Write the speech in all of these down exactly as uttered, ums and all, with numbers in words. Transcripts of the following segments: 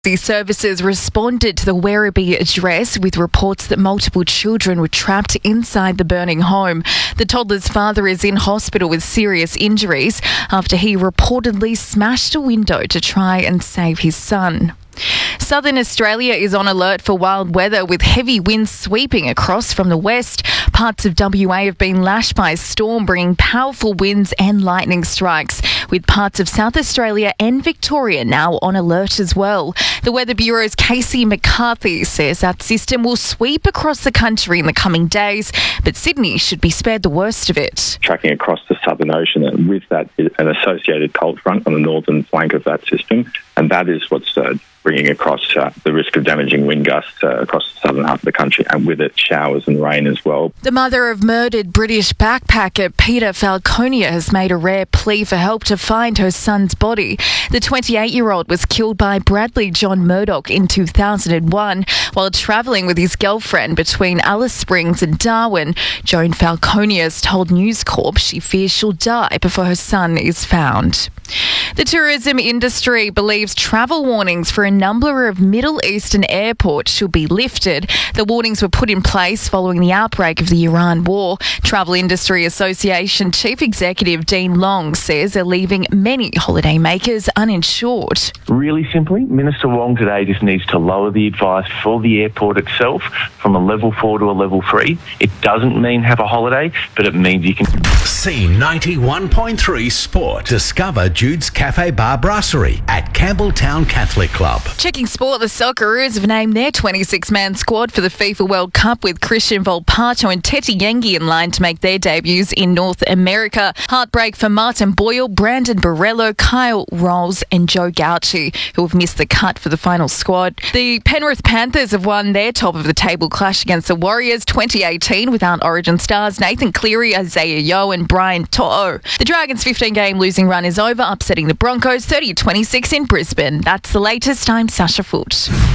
The services responded to the Werribee address with reports that multiple children were trapped inside the burning home. The toddler's father is in hospital with serious injuries after he reportedly smashed a window to try and save his son. Southern Australia is on alert for wild weather with heavy winds sweeping across from the west. Parts of W A have been lashed by a storm, bringing powerful winds and lightning strikes, with parts of South Australia and Victoria now on alert as well. The Weather Bureau's Casey McCarthy says that system will sweep across the country in the coming days, but Sydney should be spared the worst of it. Tracking across the Southern Ocean, and with that an associated cold front on the northern flank of that system, and that is what's uh, bringing across uh, the risk of damaging wind gusts uh, across the southern half of the country, and with it showers and rain as well. The mother of murdered British backpacker Peter Falconia has made a rare plea for help to find her son's body. The twenty-eight-year-old was killed by Bradley John Murdoch in two thousand one while travelling with his girlfriend between Alice Springs and Darwin. Joan Falconia has told News Corp she fears she'll die before her son is found. The tourism industry believes travel warnings for a number of Middle Eastern airports should be lifted. The warnings were put in place following the outbreak of the Iran war. Travel Industry Association Chief Executive Dean Long says they're leaving many holidaymakers uninsured. Really simply, Minister Wong today just needs to lower the advice for the airport itself from a level four to a level three. It doesn't mean have a holiday, but it means you can... C ninety-one point three Sport. Discover Jude's Cafe Bar Brasserie at Campbelltown Catholic Club. Checking sport, the Socceroos have named their twenty-six man squad for the FIFA World Cup, with Christian Volpato and Tete Yengi in line to make their debuts in North America. Heartbreak for Martin Boyle, Brandon Borrello, Kyle Rolls and Joe Gauchi, who have missed the cut for the final squad. The Penrith Panthers have won their top of the table clash against the Warriors twenty eighteen without Origin stars Nathan Cleary, Isaiah Yeo and Brian To'o. The Dragons' fifteen game losing run is over, upsetting the Broncos thirty twenty-six in Brisbane. That's the latest. I'm Sasha Foote.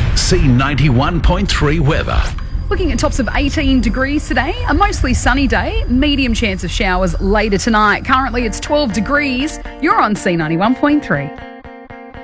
C ninety-one point three weather. Looking at tops of eighteen degrees today, a mostly sunny day, medium chance of showers later tonight. Currently it's twelve degrees. You're on C ninety-one point three.